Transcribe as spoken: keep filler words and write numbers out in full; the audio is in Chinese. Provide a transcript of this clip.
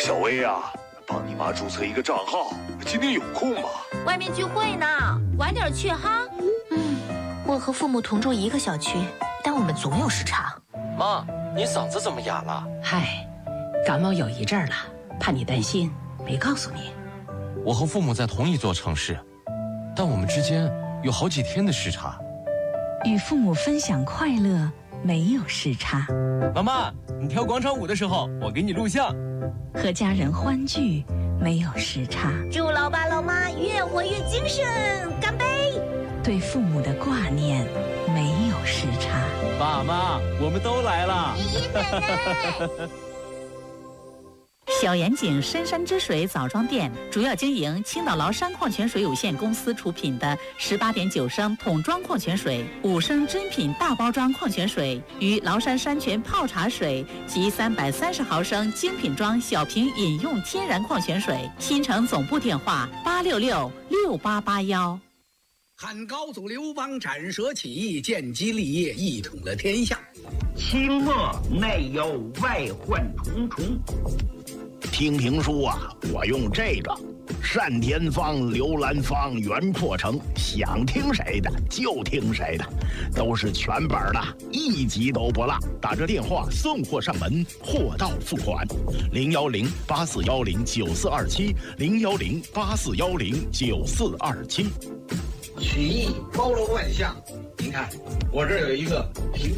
小薇啊，帮你妈注册一个账号，今天有空吗？ 外面聚会呢，晚点去哈。 嗯，我和父母同住一个小区，但我们总有时差。 妈，你嗓子怎么哑了？ 嗨，感冒有一阵儿了，怕你担心，没告诉你。 我和父母在同一座城市，但我们之间有好几天的时差。 与父母分享快乐，没有时差。 妈妈，你跳广场舞的时候，我给你录像。 和家人欢聚，没有时差。 祝老爸老妈越活越精神，干杯！ 对父母的挂念，没有时差。 爸妈，我们都来了。 爷爷奶奶。 小严井深山之水枣庄店主要经营青岛崂山矿泉水有限公司出品的十八点九升桶装矿泉水、五升真品大包装矿泉水与崂山山泉泡茶水及三百三十毫升精品装小瓶饮用天然矿泉水。新城总部电话八六六六八八幺。 汉高祖刘邦斩蛇起，建基立业，一统了天下。 清末内有外患重重。 听评书啊，我用这个单田芳、刘兰芳、袁阔成，想听谁的就听谁的，都是全本的，一集都不落。打这电话送货上门，货到付款。零幺零八四幺零九四二七，零幺零八四幺零九四二七。 曲艺包罗万象，您看我这儿有一个